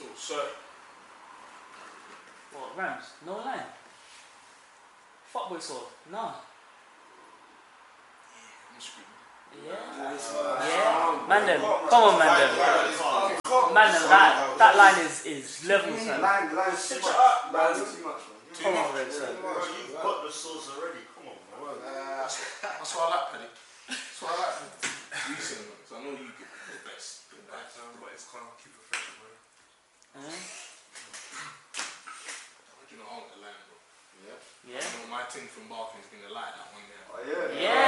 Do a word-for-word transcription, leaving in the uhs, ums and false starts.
Still certain. What, Rams? No line? Fuckboy sword? No. Yeah, I'm screaming. Yeah. Uh, Yeah. Man them. Come on, man them. Man them, that, that line is, is level, son. Line, line is too much. Line is too much, man. Come on, Red, son. Bro, you've got the sauce already. Come on, man. Uh, that's, that's what I like, Paddy. That's what I like. Recent, man. So I know you get the best. The best. Um, but it's calm, keep it fresh, bro. Uh-huh. You know, I want the line, bro. Yeah. Yeah. You know, my thing from Barking is going to lie that one there. Oh, yeah. Yeah.